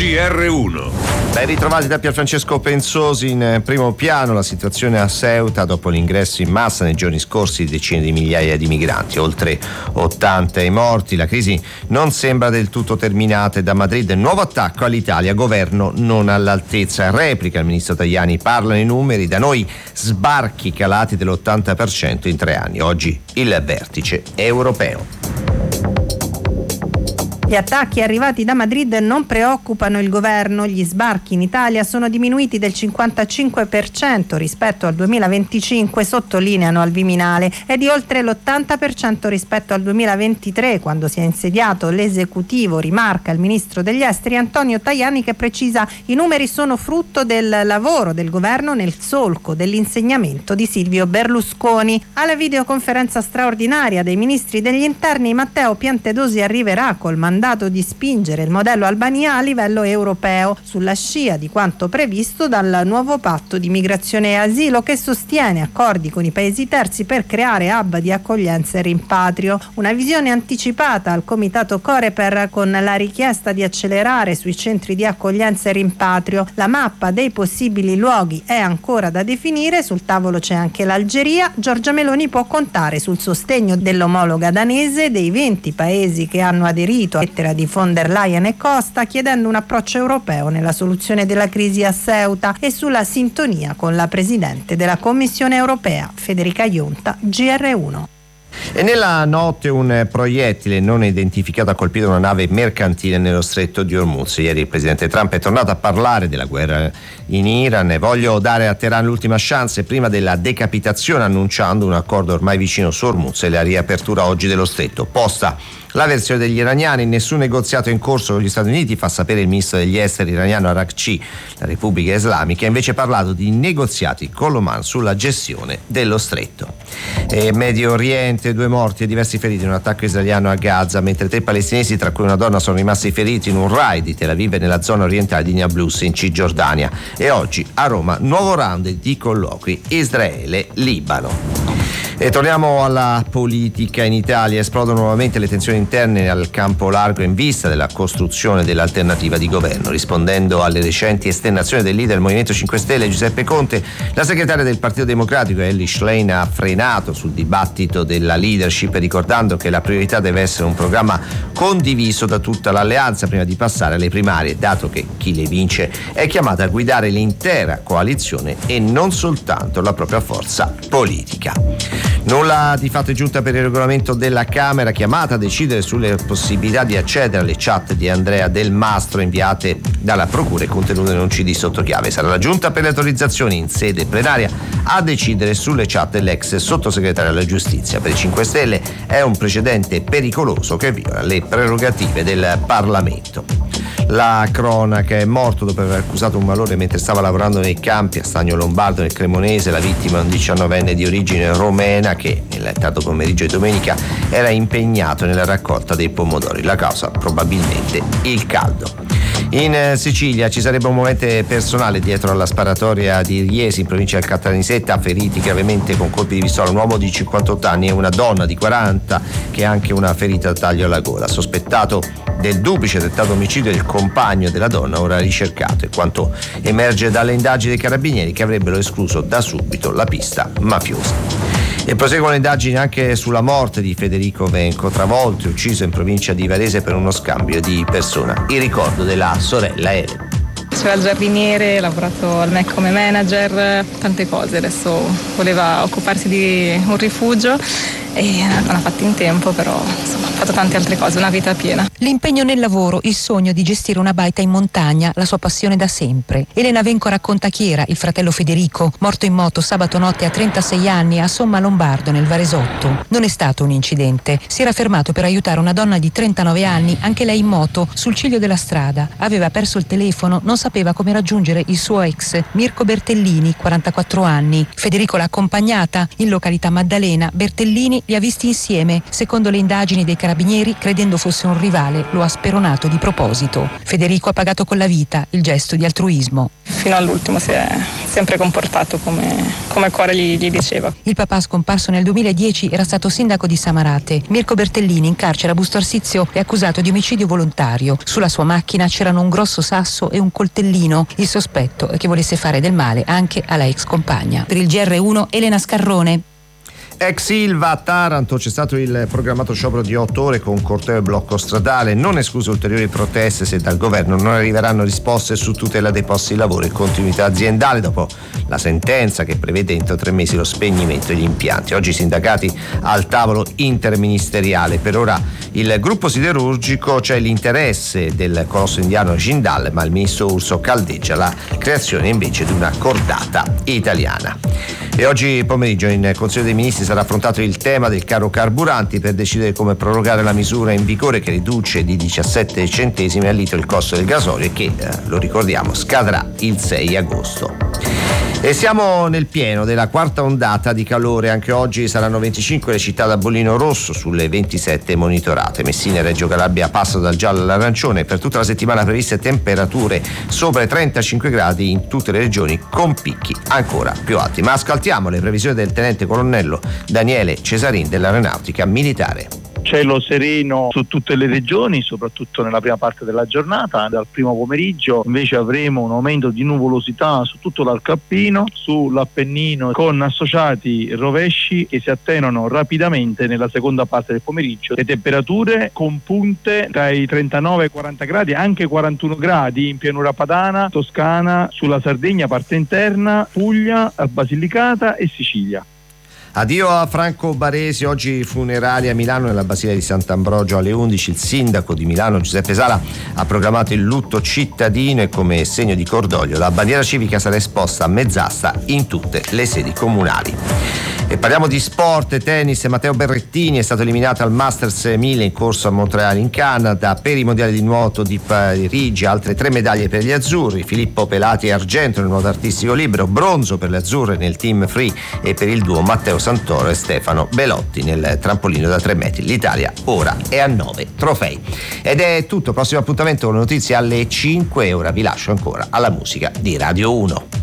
GR1. Ben ritrovati da Pierfrancesco Pensosi. In primo piano la situazione a Ceuta dopo l'ingresso in massa nei giorni scorsi di decine di migliaia di migranti, oltre 80 i morti. La crisi non sembra del tutto terminata e da Madrid nuovo attacco all'Italia, governo non all'altezza. Replica il ministro Tajani, parlano i numeri, da noi sbarchi calati dell'80% in 3 anni. Oggi il vertice europeo. Gli attacchi arrivati da Madrid non preoccupano il governo. Gli sbarchi in Italia sono diminuiti del 55% rispetto al 2025, sottolineano al Viminale, e di oltre l'80% rispetto al 2023, quando si è insediato l'esecutivo, rimarca il ministro degli esteri Antonio Tajani, che precisa i numeri sono frutto del lavoro del governo nel solco dell'insegnamento di Silvio Berlusconi. Alla videoconferenza straordinaria dei ministri degli interni, Matteo Piantedosi arriverà col mandato di spingere il modello Albania a livello europeo, sulla scia di quanto previsto dal nuovo patto di migrazione e asilo, che sostiene accordi con i paesi terzi per creare hub di accoglienza e rimpatrio. Una visione anticipata al comitato Coreper con la richiesta di accelerare sui centri di accoglienza e rimpatrio. La mappa dei possibili luoghi è ancora da definire, sul tavolo c'è anche l'Algeria. Giorgia Meloni può contare sul sostegno dell'omologa danese, dei 20 paesi che hanno aderito a lettera di von der Leyen e Costa, chiedendo un approccio europeo nella soluzione della crisi a Ceuta e sulla sintonia con la Presidente della Commissione europea, Federica Ionta, GR1. E nella notte un proiettile non identificato ha colpito una nave mercantile nello stretto di Hormuz. Ieri il presidente Trump è tornato a parlare della guerra in Iran. Voglio dare a Teheran l'ultima chance prima della decapitazione, annunciando un accordo ormai vicino su Hormuz e la riapertura oggi dello stretto. Posta la versione degli iraniani, nessun negoziato in corso con gli Stati Uniti, fa sapere il ministro degli esteri iraniano Arakci. La Repubblica Islamica ha invece parlato di negoziati con l'Oman sulla gestione dello stretto. E Medio Oriente, 2 morti e diversi feriti in un attacco israeliano a Gaza, mentre 3 palestinesi, tra cui una donna, sono rimasti feriti in un raid di Tel Aviv e nella zona orientale di Nablus in Cisgiordania. E oggi a Roma nuovo round di colloqui Israele-Libano. E torniamo alla politica in Italia. Esplodono nuovamente le tensioni interne al campo largo in vista della costruzione dell'alternativa di governo. Rispondendo alle recenti esternazioni del leader del Movimento 5 Stelle Giuseppe Conte, la segretaria del Partito Democratico Elly Schlein ha frenato sul dibattito della leadership, ricordando che la priorità deve essere un programma condiviso da tutta l'alleanza prima di passare alle primarie, dato che chi le vince è chiamata a guidare l'intera coalizione e non soltanto la propria forza politica. Nulla di fatto è giunta per il regolamento della Camera, chiamata a decidere sulle possibilità di accedere alle chat di Andrea Del Mastro inviate dalla Procura e contenute in un CD sotto chiave. Sarà la Giunta per le autorizzazioni in sede plenaria a decidere sulle chat dell'ex sottosegretario alla Giustizia. Per i 5 Stelle è un precedente pericoloso che viola le prerogative del Parlamento. La cronaca: è morto dopo aver accusato un malore mentre stava lavorando nei campi a Stagno Lombardo nel Cremonese. La vittima è un 19enne di origine romena che nel tardo pomeriggio di domenica era impegnato nella raccolta dei pomodori. La causa probabilmente il caldo. In Sicilia ci sarebbe un movente personale dietro alla sparatoria di Riesi in provincia del Caltanissetta. Feriti gravemente con colpi di pistola un uomo di 58 anni e una donna di 40 che ha anche una ferita a taglio alla gola. Sospettato del duplice tentato omicidio il compagno della donna, ora ricercato, e quanto emerge dalle indagini dei carabinieri che avrebbero escluso da subito la pista mafiosa. E proseguono le indagini anche sulla morte di Federico Venco, travolto e ucciso in provincia di Varese per uno scambio di persona. Il ricordo della sorella Elena. C'era il giardiniere, ha lavorato al MEC come manager, tante cose. Adesso voleva occuparsi di un rifugio e non ha fatto in tempo, però insomma ha fatto tante altre cose, una vita piena. L'impegno nel lavoro, il sogno di gestire una baita in montagna, la sua passione da sempre. Elena Venco racconta chi era il fratello Federico, morto in moto sabato notte a 36 anni a Somma Lombardo nel Varesotto. Non è stato un incidente, si era fermato per aiutare una donna di 39 anni, anche lei in moto, sul ciglio della strada. Aveva perso il telefono, non sapeva come raggiungere il suo ex, Mirko Bertellini, 44 anni. Federico l'ha accompagnata in località Maddalena. Bertellini li ha visti insieme, secondo le indagini dei carabinieri, credendo fosse un rivale. male lo ha speronato di proposito. Federico ha pagato con la vita il gesto di altruismo. Fino all'ultimo si è sempre comportato come il cuore gli diceva. Il papà, scomparso nel 2010, era stato sindaco di Samarate. Mirko Bertellini, in carcere a Busto Arsizio, è accusato di omicidio volontario. Sulla sua macchina c'erano un grosso sasso e un coltellino. Il sospetto è che volesse fare del male anche alla ex compagna. Per il GR1, Elena Scarrone. Ex Ilva a Taranto c'è stato il programmato sciopero di 8 ore con corteo e blocco stradale, non escluse ulteriori proteste se dal governo non arriveranno risposte su tutela dei posti di lavoro e continuità aziendale dopo la sentenza che prevede entro 3 mesi lo spegnimento degli impianti. Oggi i sindacati al tavolo interministeriale. Per ora il gruppo siderurgico, c'è l'interesse del colosso indiano Jindal, ma il ministro Urso caldeggia la creazione invece di una cordata italiana. E oggi pomeriggio in Consiglio dei Ministri sarà affrontato il tema del caro carburanti per decidere come prorogare la misura in vigore che riduce di 17 centesimi al litro il costo del gasolio e che, lo ricordiamo, scadrà il 6 agosto. E siamo nel pieno della quarta ondata di calore. Anche oggi saranno 25 le città da bollino rosso sulle 27 monitorate. Messina e Reggio Calabria passano dal giallo all'arancione. Per tutta la settimana previste temperature sopra i 35 gradi in tutte le regioni, con picchi ancora più alti. Ma ascoltiamo le previsioni del tenente colonnello Daniele Cesarin dell'Aeronautica Militare. Cielo sereno su tutte le regioni, soprattutto nella prima parte della giornata. Dal primo pomeriggio invece avremo un aumento di nuvolosità su tutto l'arco alpino, sull'Appennino, con associati rovesci che si attenuano rapidamente nella seconda parte del pomeriggio. Le temperature con punte tra i 39 e i 40 gradi, anche 41 gradi in pianura padana, Toscana, sulla Sardegna, parte interna, Puglia, Basilicata e Sicilia. Addio a Franco Baresi, oggi funerali a Milano nella Basilica di Sant'Ambrogio alle 11. Il sindaco di Milano Giuseppe Sala ha proclamato il lutto cittadino e come segno di cordoglio la bandiera civica sarà esposta a mezz'asta in tutte le sedi comunali. E parliamo di sport e tennis. Matteo Berrettini è stato eliminato al Masters 1000 in corso a Montreal in Canada. Per i mondiali di nuoto di Parigi altre 3 medaglie per gli azzurri. Filippo Pelati argento nel nuoto artistico libero, bronzo per le azzurre nel team free e per il duo Matteo Santoro e Stefano Belotti nel trampolino da 3 metri. L'Italia ora è a 9 trofei. Ed è tutto, prossimo appuntamento con le notizie alle 5 e ora vi lascio ancora alla musica di Radio 1.